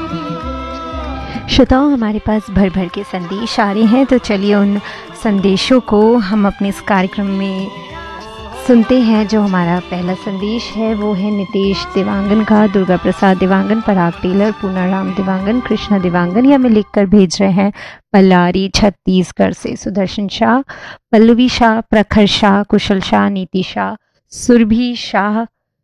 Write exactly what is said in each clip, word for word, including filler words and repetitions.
श्रोताओं, हमारे पास भर भर के संदेश आ रहे हैं, तो चलिए उन संदेशों को हम अपने इस कार्यक्रम में सुनते हैं। जो हमारा पहला संदेश है वो है नितेश देवांगन का। दुर्गा प्रसाद देवांगन, पराग टेलर, पूनाराम देवांगन, कृष्णा देवांगन, ये हमें लिख कर भेज रहे हैं पल्लारी छत्तीसगढ़ से। सुदर्शन शाह, पल्लवी शाह, प्रखर शाह, कुशल शाह, नीति शाह, सुरभि शाह,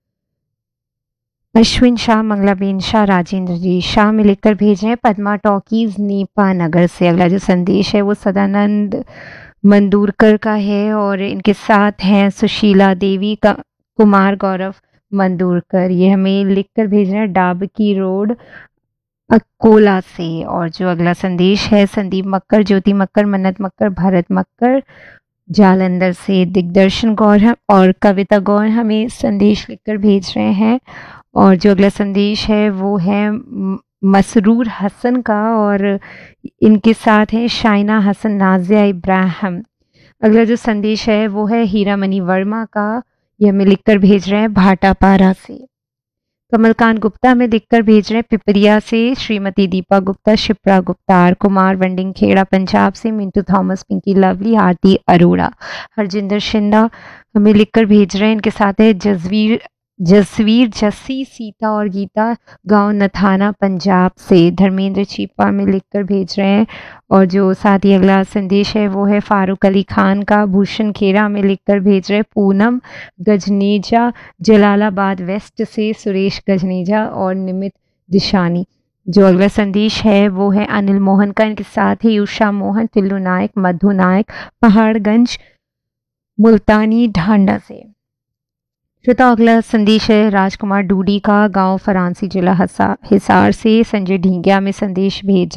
अश्विन शाह, मंगलाबेन शाह, राजेंद्र जी शाह में लिखकर भेजे हैं पद्मा टॉकीज नेपा नगर से। अगला जो संदेश है वो सदानंद मंदूरकर का है और इनके साथ हैं सुशीला देवी का, कुमार गौरव मंदूरकर। ये हमें लिखकर भेज रहे हैं डाबकी रोड अकोला से। और जो अगला संदेश है संदीप मक्कर, ज्योति मक्कर, मन्नत मक्कर, भारत मक्कर जालंधर से। दिग्दर्शन गौर और कविता गौर हमें संदेश लिखकर भेज रहे हैं। और जो अगला संदेश है वो है मसरूर हसन का और इनके साथ है शाइना हसन, नाजिया इब्राहिम। अगला जो संदेश है वो है हीरामणि वर्मा का, ये हमें लिखकर भेज रहे हैं भाटापारा से। कमलकांत गुप्ता में लिखकर भेज रहे हैं पिपरिया से। श्रीमती दीपा गुप्ता, शिप्रा गुप्ता, आर कुमार वंडिंग खेड़ा पंजाब से। मिंटू थॉमस, पिंकी लवली, आरती अरोड़ा, हरजिंदर शिंदा हमें लिखकर भेज रहे हैं। इनके साथ है जसवीर जसवीर जस्सी, सीता और गीता, गांव नथाना पंजाब से। धर्मेंद्र चीपा में लिखकर भेज रहे हैं। और जो साथ ही अगला संदेश है वो है फारूक अली खान का। भूषण खेरा में लिखकर भेज रहे हैं पूनम गजनेजा, जलालाबाद वेस्ट से। सुरेश गजनेजा और निमित दिशानी। जो अगला संदेश है वो है अनिल मोहन का। इनके साथ ही उषा मोहन, तिल्लू नायक, मधु नायक, पहाड़गंज मुल्तानी ढांडा से। श्रोता अगला संदेश है राजकुमार डूडी का, गांव फरांसी, जिला हिसार से। संजय ढींगिया में संदेश भेज